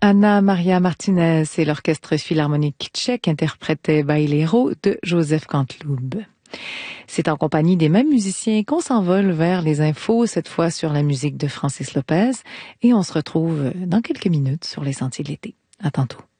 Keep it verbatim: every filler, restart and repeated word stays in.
Anna Maria Martinez et l'Orchestre Philharmonique tchèque interprétaient Bailero de Joseph Canteloube. C'est en compagnie des mêmes musiciens qu'on s'envole vers les infos, cette fois sur la musique de Francis Lopez, et on se retrouve dans quelques minutes sur les sentiers de l'été. À tantôt.